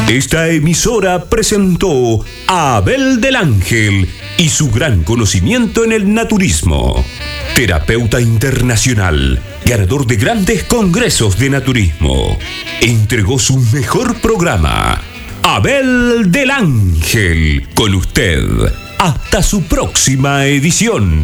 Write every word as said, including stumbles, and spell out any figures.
Esta emisora presentó a Abel del Ángel y su gran conocimiento en el naturismo. Terapeuta internacional, ganador de grandes congresos de naturismo. Entregó su mejor programa, Abel del Ángel, con usted. Hasta su próxima edición.